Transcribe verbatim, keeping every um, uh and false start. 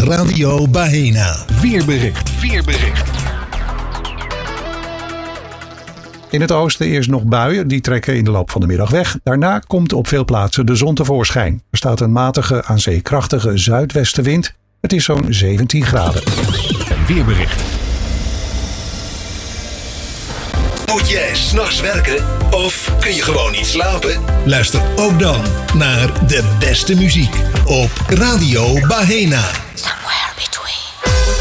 Radio Baena. Weerbericht. Weerbericht. In het oosten eerst nog buien, die trekken in de loop van de middag weg. Daarna komt op veel plaatsen de zon tevoorschijn. Er staat een matige, aan zee krachtige zuidwestenwind. Het is zo'n zeventien graden. Een weerbericht. Moet jij 's nachts werken of kun je gewoon niet slapen? Luister ook dan naar de beste muziek op Radio Baena.